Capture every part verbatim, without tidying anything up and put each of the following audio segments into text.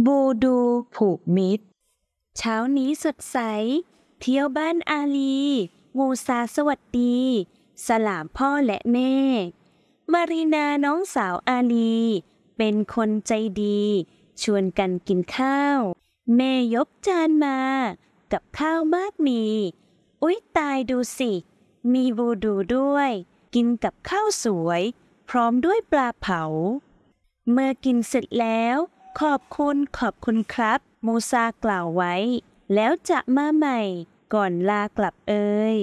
บูดูผูกมิตรเช้านี้สดใสเที่ยวบ้านอาลีมูซาสวัสดีสลามพ่อและแม่มารีนาน้องสาวอาลีเป็นคนใจดีชวนกันกินข้าวแม่ยกจานมากับข้าวมากมีอุ๊ยตายดูสิมีบูดูด้วยกินกับข้าวสวยพร้อมด้วยปลาเผาเมื่อกินเสร็จแล้วขอบคุณขอบคุณครับมูซากล่าวไว้แล้วจะมาใหม่ก่อนลากลับเอ่ย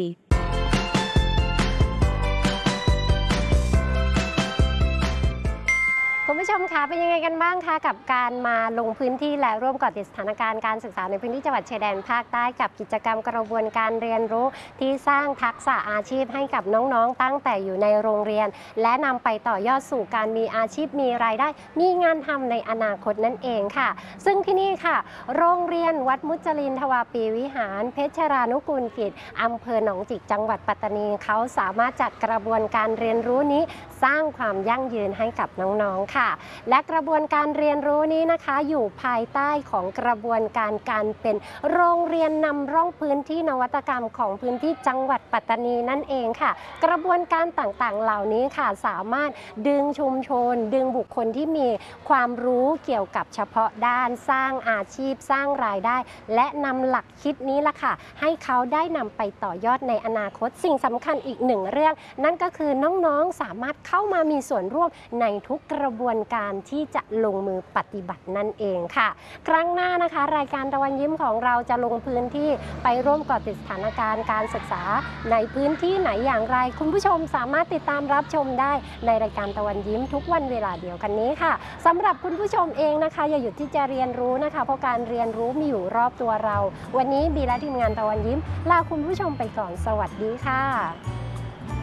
คุณผู้ชมคะเป็นยังไงกันบ้างคะกับการมาลงพื้นที่และร่วมเกาะติดสถานการณ์การศึกษาในพื้นที่จังหวัดชายแดนภาคใต้กับกิจกรรมกระบวนการเรียนรู้ที่สร้างทักษะอาชีพให้กับน้องๆตั้งแต่อยู่ในโรงเรียนและนำไปต่อยอดสู่การมีอาชีพมีรายได้มีงานทำในอนาคตนั่นเองค่ะซึ่งที่นี่ค่ะโรงเรียนวัดมุจลินทวาปีวิหารเพชรรานุกูลกิจอำเภอหนองจิกจังหวัดปัตตานีเขาสามารถจัดกระบวนการเรียนรู้นี้สร้างความยั่งยืนให้กับน้องๆค่ะและกระบวนการเรียนรู้นี้นะคะอยู่ภายใต้ของกระบวนการการเป็นโรงเรียนนำร่องพื้นที่นวัตกรรมของพื้นที่จังหวัดปัตตานีนั่นเองค่ะกระบวนการต่างๆเหล่านี้ค่ะสามารถดึงชุมชนดึงบุคคลที่มีความรู้เกี่ยวกับเฉพาะด้านสร้างอาชีพสร้างรายได้และนำหลักคิดนี้ล่ะค่ะให้เขาได้นำไปต่อยอดในอนาคตสิ่งสำคัญอีกหนึ่งเรื่องนั่นก็คือน้องๆสามารถเข้ามามีส่วนร่วมในทุกกระบวนการที่จะลงมือปฏิบัตินั่นเองค่ะครั้งหน้านะคะรายการตะวันยิ้มของเราจะลงพื้นที่ไปร่วมเกาะติดสถานการณ์การศึกษาในพื้นที่ไหนอย่างไรคุณผู้ชมสามารถติดตามรับชมได้ในรายการตะวันยิ้มทุกวันเวลาเดียวกันนี้ค่ะสำหรับคุณผู้ชมเองนะคะอย่าหยุดที่จะเรียนรู้นะคะเพราะการเรียนรู้มีอยู่รอบตัวเราวันนี้บีและทีมงานตะวันยิ้มลาคุณผู้ชมไปก่อนสวัสดีค่ะ